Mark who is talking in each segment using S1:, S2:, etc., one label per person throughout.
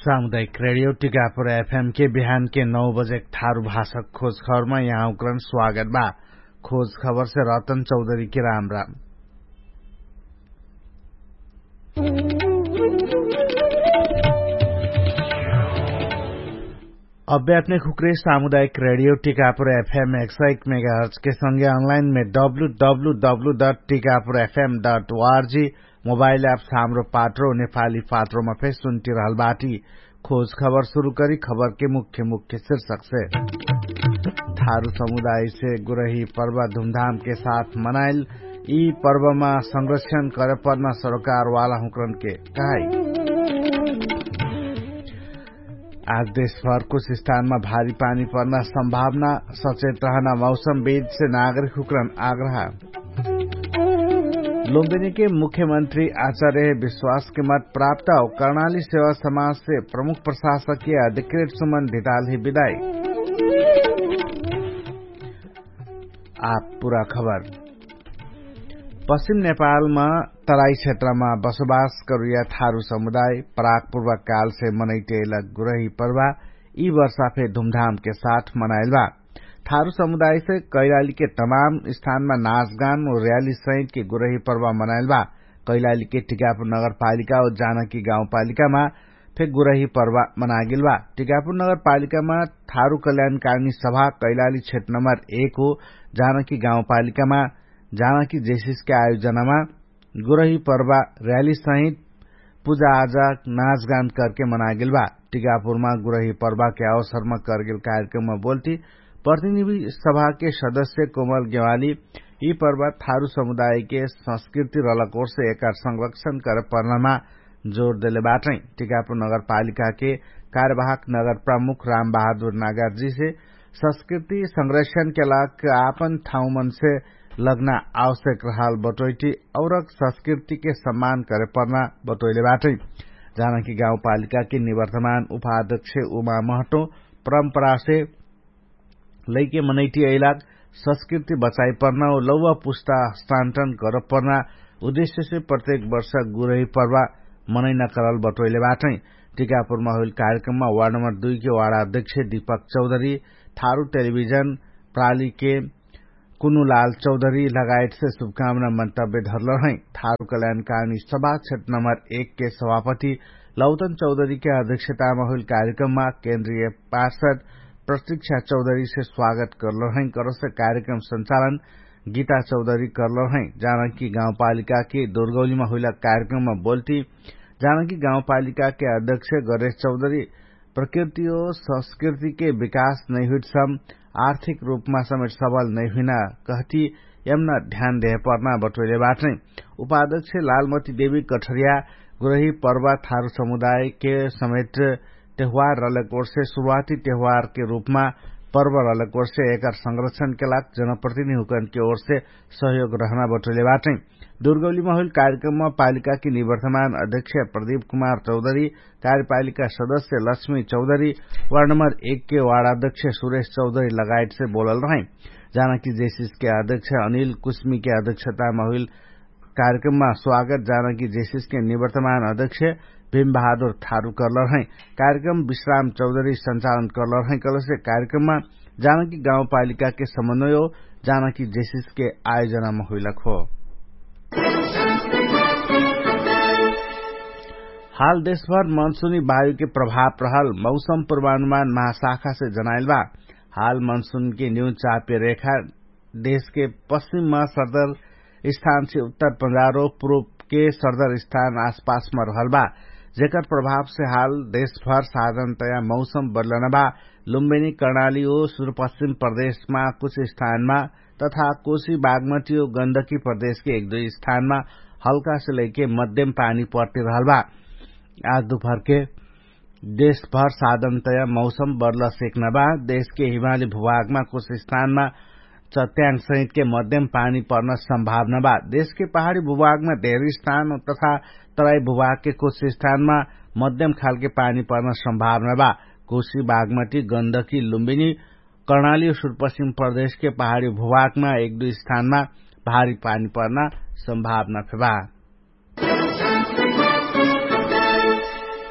S1: सामुदायिक radio Tikapur FM के बिहान के 9 बजे थारू भाषक खोज खबर में यहाँ उकरण स्वागत बा। खोज खबर से रतन चौधरी के राम राम। अब अपने खुकरे सामुदायिक रेडियो टीकापुर एफएम 101 मेगाहर्ट्ज के संगे ऑनलाइन में www.tikapurfm.org मोबाइल ऐप हाम्रो पात्रो नेपाली पात्रो में फेस सुनती रहल बाटी। खोज खबर शुरू करी खबर के मुख्य शीर्षक से। थारू समुदाय से गुरही पर्व धूमधाम के साथ मनाइल। ई पर्व में संरक्षण करे पर्न सरकार वाला हुक्रन के कहाई। आज देशभर कुछ स्थान में भारी पानी पर्न संभावना, सचेत रहना मौसमविद से नागरिक हुक्रन आग्रह। लुम्बिनी के मुख्यमंत्री आचार्य विश्वास के मत प्राप्त। कर्णाली सेवा समाज से प्रमुख प्रशासकीय अधिकृत सुमन धिताल विदाई। आप पूरा खबर। पश्चिम नेपाल में तराई क्षेत्र में बसोबास करिया थारू समुदाय पराग पूर्व काल से मनैतेल गुरही पर्व ई वर्षा फे धूमधाम के साथ मनाइल बा। थारू समुदाय से कैलाली के तमाम स्थान में नाचगान और रैली सहित के गुरही पर्व मनाइल बा। कैलाली के टीकापुर नगरपालिका और जानकी गाउँपालिका में फिर गुरही पर्व मनागिल बा। टीकापुर नगरपालिका में थारू कल्याणकारिणी सभा कैलाली क्षेत्र नंबर 1 हो। जानकी गाउँपालिका में जानकी जेसिस के आयोजना में गुरही पर्व रैली सहित पूजा आजा नाचगान करके मनागिल बा। टीकापुर में गुरही पर्व के अवसर में करगिल कार्यक्रम में बोलती प्रतिनिधि सभा के सदस्य कोमल गेवाली ई पर्व थारू समुदाय के संस्कृति रलकोर से एक संरक्षण करे पर्नमा जोड़ देले बाटै। टीकापुर नगरपालिका के कार्यवाहक नगर प्रमुख राम बहादुर नागर जी से संस्कृति संरक्षण के लाग आपन ठाउँमन से लगना आवश्यक रहल बटोइटी और संस्कृति के सम्मान करे पर्ना बटोइले बाटै। जानकी गाउँपालिका के निवर्तमान उपाध्यक्ष उमा महतो परंपरा से लैके मनैटी इलाक संस्कृति बचाई पर्ना और लौवा पुस्ता हस्तांतरण कर पर्ना उद्देश्य से प्रत्येक वर्ष गुरही पर्व मनैना करल बटोइले बाटै। टीकापुर में हुई कार्यक्रम में वार्ड नंबर 2 के वार्ड अध्यक्ष दीपक चौधरी, थारू टेलीविजन प्राली के कुनुलाल चौधरी लगायत से शुभकामना मंतव्य धरल हैं। थारू कल्याणकारिणी सभा क्षेत्र नंबर 1 के सभापति लौतन चौधरी के अध्यक्षता में हुई कार्यक्रम में केंद्रीय पार्षद प्रतीक्षा चौधरी से स्वागत करलो हैं। करो से कार्यक्रम संचालन गीता चौधरी करलो हैं। जानकी गाउँपालिका के दुर्गौली में हुई कार्यक्रम में बोलती जानकी गाउँपालिका के अध्यक्ष गणेश चौधरी प्रकृति और संस्कृति के विकास नहीं हुई सम आर्थिक रूप में समेत सबल नहीं हुई कहती यमना ध्यान दे पर्ना बटोले बाटै। उपाध्यक्ष लालमती देवी कठरिया गुरही पर्व थारू समुदाय के समेत त्योहार रलकोर से शुरुआती त्योहार के रूप में पर्व रलकोर से एक संरक्षण के लाग जनप्रतिनिधि की ओर से सहयोग रहना बटोले बाटै। दुर्गौली में हुई कार्यक्रम में पालिका की निवर्तमान अध्यक्ष प्रदीप कुमार चौधरी, कार्यपालिका सदस्य लक्ष्मी चौधरी, वार्ड नंबर 1 के वार्ड अध्यक्ष सुरेश चौधरी लगायत से बोलल रहे। जानकी जेसिस के अध्यक्ष अनिल कुस्मी के अध्यक्षता में हुई कार्यक्रम में स्वागत जानकी जेसिस के निवर्तमान अध्यक्ष भीम बहादुर थारू करल हैं। कार्यक्रम विश्राम चौधरी संचालन करल हैं। कल से कार्यक्रम में जानकी गाउँपालिका के समन्वय जानकी जेसिस के आयोजना में हुई हो। हाल देशभर मानसूनी वायु के प्रभाव रहल मौसम पूर्वानुमान महाशाखा से जनाइल बा। हाल मानसून की न्यून चापीय रेखा देश के पश्चिम में सरदर स्थान से उत्तर पंजाब और पूर्व के सरदर स्थान आसपास में रहल बा, जेकर प्रभाव से हाल देशभर साधारणतया मौसम बदलन बा। लुम्बिनी कर्णाली और सुदूर पश्चिम प्रदेश में कुछ स्थान में तथा कोसी बागमती और गंडकी प्रदेश के 1-2 स्थान में हल्का से लेके मध्यम पानी पड़ती रहल बा। आज दोपहर के देशभर साधारणतया मौसम बदल सेकना बा। देश के हिमाली भूभाग में कुछ स्थान में चट्याङ सहित के मध्यम पानी पर्न संभावना बा। देश के पहाड़ी भूभाग में धेरै स्थान तथा तराई भूभाग के कुछ स्थान में मध्यम खाल के पानी पर्न संभावना बा। कोसी बागमती गंडकी लुम्बिनी कर्णाली और सुदूर पश्चिम प्रदेश के पहाड़ी भूभाग में 1-2 स्थान में भारी पानी पर्न संभावना बा।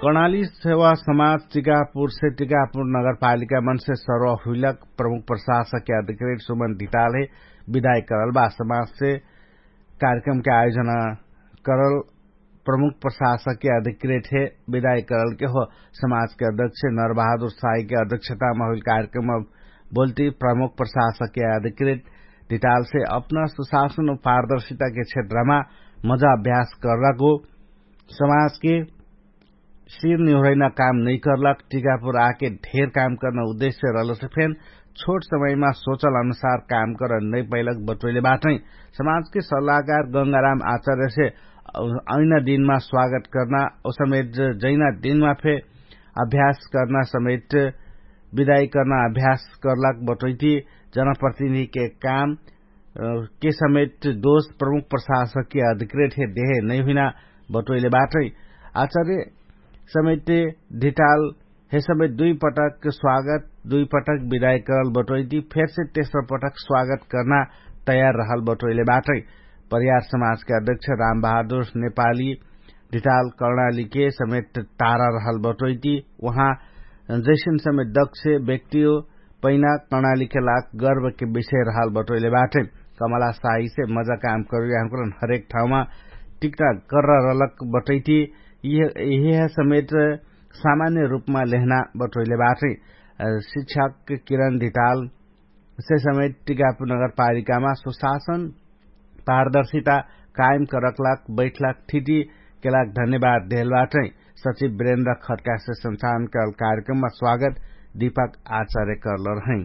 S1: कर्णाली सेवा समाज टीकापुर से टीकापुर नगरपालिका मन से सर्वहुलक प्रमुख प्रशासकीय अधिकारी सुमन धिताले विदाई करल बा। समाज से कार्यक्रम के आयोजना करल प्रमुख प्रशासकीय अधिकारी थे विदाई करल के हो। समाज के अध्यक्ष नरबहादुर शाही के अध्यक्षता में हुई कार्यक्रम में बोलती प्रमुख प्रशासकीय अधिकारी धिताल से अपना सुशासन और पारदर्शिता के क्षेत्र में मजा अभ्यास करला समाज के सिर निहोरैना काम नहीं करलक। टीकापुर आके ढेर काम करना उद्देश्य रहलो से फेन छोट समय में सोचल अनुसार काम कर नहीं पैलक बटोले बाटै समाज के सल्लाहकार गंगाराम आचार्य से ऐना दिन में स्वागत करना उस समेत जैना दिन में फे अभ्यास करना समेत विदाई करना अभ्यास करलक बटोती जनप्रतिनिधि के काम के समेत दोष प्रमुख प्रशासकीय अधिकारी थे देह नहीं हुना बटोले बाटै आचार्य समेत ढिटाल हे समेत 2 पटक स्वागत 2 पटक विदाई करल बटोती फिर से तेस्रो पटक स्वागत करना तैयार रहल बटोले बाटै परियार समाज के अध्यक्ष राम बहादुर नेपाली ढिटाल कर्णाली के समेत तारा रहल बटोती वहाँ जैसन समेत दक्ष व्यक्तियों पैना कर्णाली के लाख गर्व के विषय रहल बटोले बाटै कमला शाही से मजा काम करू हरेक ठाउँमा टिकटा कर रलक बटैती यह समेत सामान्य रूप में लेहना बटोले बाटै शिक्षक किरण धिताल से समेत टीकापुर नगरपालिका में सुशासन पारदर्शिता कायम करकलाक बैठलाक थिति केलाक धन्यवाद देल बाटै सचिव वीरेन्द्र खड्का से संचालन कल कार्यक्रम में स्वागत दीपक आचार्य करल रहे।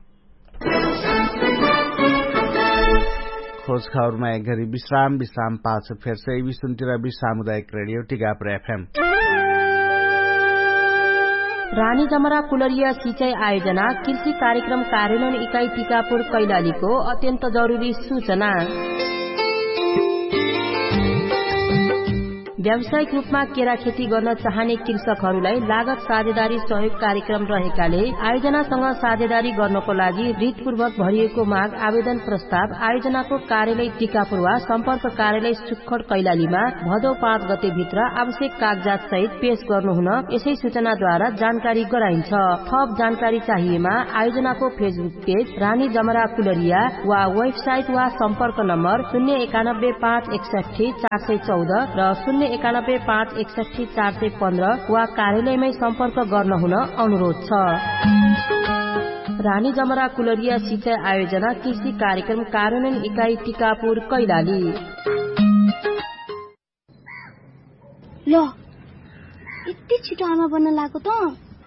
S1: खोज खबर में एक घड़ी विश्राम पाँच फिर से भी सुनती रही सामुदायिक रेडियो टीकापुर FM।
S2: रानी जमरा कुलरिया सिंचाई आयोजना कृषि कार्यक्रम कार्यान्वयन इकाई टीकापुर कैलालीको अत्यन्त जरूरी सूचना। व्यावसायिक रूपमा केरा खेती गर्न चाहने कृषकहरूलाई लागत साझेदारी सहयोग कार्यक्रम रहेकाले आयोजनासँग साझेदारी गर्नको लागि रीतपूर्वक भरिएको माग आवेदन प्रस्ताव आयोजनाको कार्यालय टीकापुर वा सम्पर्क कार्यालय सुखखड कैलालीमा भदौ 5 गते भित्र आवश्यक कागजात सहित पेश गर्नुहुन यसै सूचनाद्वारा जानकारी गराइन्छ। थप जानकारी चाहिएमा आयोजनाको फेसबुक पेज रानी जमरा कुलरिया वा वेबसाइट वा सम्पर्क नम्बर 091561414 र 091561415 वा कार्यालयमै सम्पर्क गर्न हुन अनुरोध छ। रानी जमरा कुलरिया सिंचाई आयोजना कृषि कार्यक्रम कार्यान्वयन इकाई टीकापुर कैलाली।
S3: ल यति छिटो आमा बन्न लाग्यो त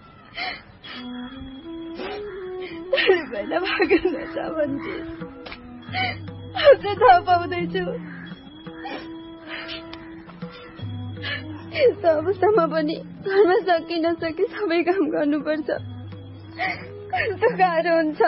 S4: पहिला भागेर छ भन्थे अझै थाहा पाउँदैछु। यस्तो अवस्थामा पनि घरमा सकि नसकि सबै काम गर्नुपर्छ। कस्तो गाह्रो हुन्छ।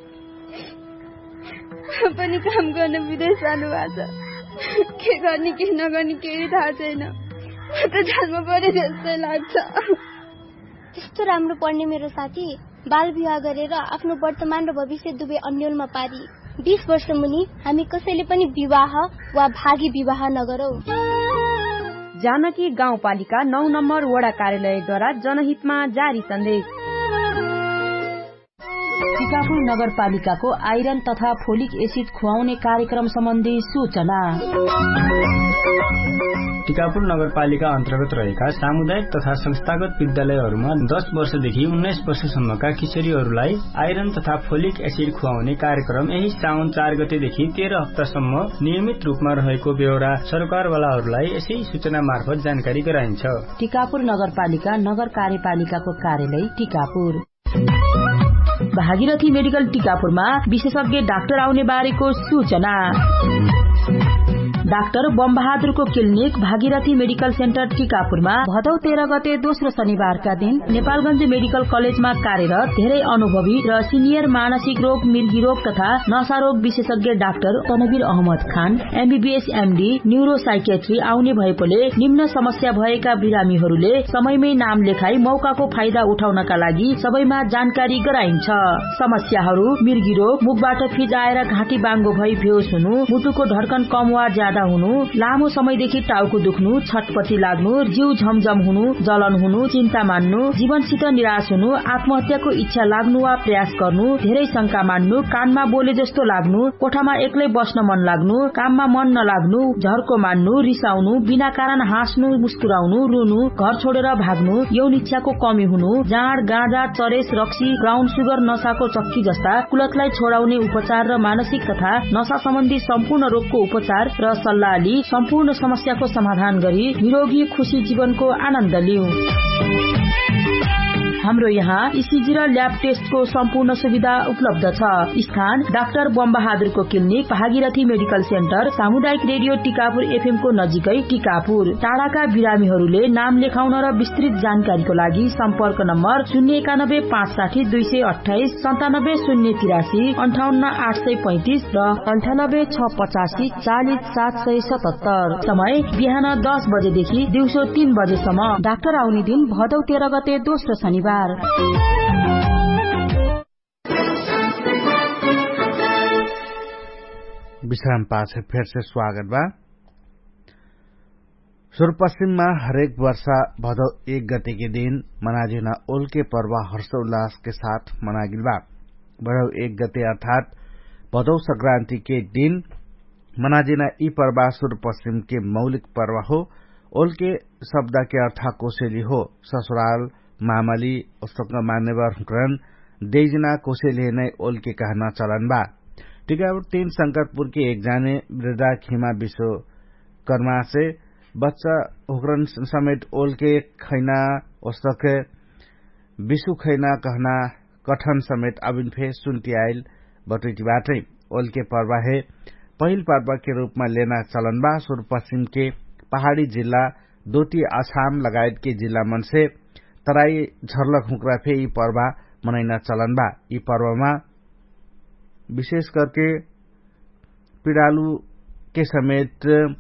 S4: पनि काम गर्न विदेश जानु भएको छ। के गर्ने के नगर्ने केही थाहा छैन। म त जन्म परे जस्तै लाग्छ।
S3: त्यस्तो राम्रो पढ्ने मेरो साथी बाल विवाह गरेर आफ्नो वर्तमान र भविष्य दुवै अन्यलमा पारी 20 वर्ष मुनि हामी कसैले पनि विवाह वा भागी विवाह नगरौ।
S2: जानकी गाउँपालिका 9 नम्बर वडा कार्यालयद्वारा जनहितमा जारी सन्देश। टीकापुर नगरपालिकाको आइरन तथा फोलिक एसिड खुवाउने कार्यक्रम सम्बन्धी सूचना।
S5: टीकापुर नगरपालिका अन्तर्गत रहेका सामुदायिक तथा संस्थागत विद्यालयहरूमा 10 वर्षदेखि 19 वर्षसम्मका किशोरीहरूलाई आइरन तथा फोलिक एसिड खुवाउने कार्यक्रम यही साउन 4 गतेदेखि 13 हप्तासम्म नियमित रूपमा रहेको बेहोरा सरकारवालाहरूलाई यसै सूचना मार्फत जानकारी गराइन्छ।
S2: टीकापुर नगरपालिका नगर कार्यपालिकाको कार्यालय टीकापुर। भागीरथी मेडिकल टीकापुरमा विशेषज्ञ डाक्टर आउने बारेको सूचना। Doctor बमबहादुरको clinic Bhagirathi medical centre टीकापुरमा भदौ 13 गते दोस्रो शनिबारका दिन नेपालगञ्ज मेडिकल कलेजमा कार्यरत धेरै अनुभवी र सिनियर मानसिक रोग, मिर्गी रोग तथा नशा रोग विशेषज्ञ डाक्टर तनवीर अहमद खान MBBS MD न्यूरो साइकेट्री आउने भएकोले निम्न समस्या भएका बिरामीहरूले समयमै नाम लेखाई मौकाको फाइदा उठाउनका लागि सबैमा जानकारी गराइन्छ। समस्याहरू: मिर्गी रोग, मुखबाट फिज आएर घाँटी बाङ्गो भई बेहोस हुनु, मुटुको धड्कन कम वा ज्यादा ज्यादा हुनु, लामो समयदेखि टाउको दुख्नु, छटपटी लाग्नु, जिउ झमझम हुनु, जलन हुनु, चिन्ता मान्नु, जीवनसित निराश हुनु, आत्महत्याको इच्छा लाग्नु वा प्रयास गर्नु, धेरै शंका मान्नु, कानमा बोले जस्तो लाग्नु, कोठामा एक्लै बस्न मन लाग्नु, काममा मन नलाग्नु, झर्को मान्नु, रिसाउनु, बिना कारण हाँस्नु, मुस्कुराउनु, रुनु, घर छोडेर भाग्नु, यौन इच्छाको कमी हुनु, जाँड, गाँजा, चरेस, रक्सी, ब्राउन सुगर, नशाको चक्की जस्ता कुलतलाई छोडाउने उपचार र मानसिक तथा नशा सम्बन्धी सम्पूर्ण रोगको उपचार र सल्लाह लिई सम्पूर्ण समस्याको समाधान गरी निरोगी खुशी जीवनको आनन्द लिऊ। हाम्रो यहाँ इसिजी र ल्याब टेस्टको सम्पूर्ण सुविधा उपलब्ध छ। स्थान doctor बमबहादुरको clinic, Bhagirathi medical centre, सामुदायिक रेडियो टिकापुर एफएम को नजिकै टिकापुर। टाढाका बिरामीहरूले नाम लेखाउन र विस्तृत जानकारीको लागि सम्पर्क नम्बर 091 560 228 97083 58835 र 98685 40 777। समय बिहान 10 बजेदेखि दिउँसो 3 बजेसम्म। डाक्टर आउने दिन भदौ 13 गते दोस्रो शनिबार।
S1: विश्राम पाछे फिर से स्वागत बा। सुदूरपश्चिममा हरेक वर्ष भदौ 1 गते के दिन मनाजिना ओल के पर्व हर्षोल्लास के साथ मनागिल बा। भदौ 1 गते अर्थात भदौ संक्रांति के दिन मनाजिना ई पर्व सुदूरपश्चिम के मौलिक पर्व हो। ओल के शब्द के अर्थ कोसेली हो, ससुराल, मामली, उस्तक मान्यवर हुक्रन, देजना कोसेली नै ओल के कहना चलन बा। टिकापुर 3 शंकरपुर के एक जाने वृद्धा खीमा विश्वकर्मा से बच्चा हुक्रन समेत ओल के खैना उस्तक विशु खैना कहना कठन समेत अबिनफे सुनती आयल बटुटी बाटै ओल के पर्व है पहिल पर्व के रूप में लेना चलन बा। सुदूरपश्चिम के पहाड़ी जिला दोटी आसाम लगायत के जिला मन से तराई झर्लक हुक्रा फे यी पर्व मनाइना चलन बा। यी पर्वमा विशेष करके पिडालू के समेत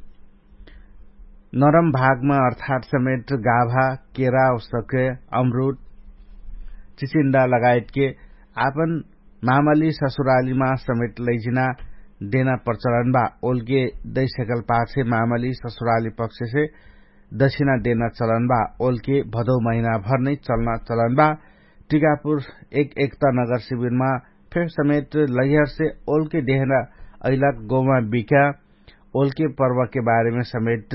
S1: नरम भागमा अर्थात समेत गाभा, केरा, उस्तक, अमरूद, चिचिन्डा लगायत के आपन मामली ससुरालीमा समेत लैजिना देना प्रचलन बा। ओल के दही सकल पाछे मामली ससुराली पक्ष से दक्षिणा देना चलन बा। ओल के भदौ महीना भर नै चलना चलन बा। टिकापुर एकता नगर शिविरमा फिर समेत लैहर से ओल के देहना अहिलक गोमा बिका ओल के पर्व के बारे में समेत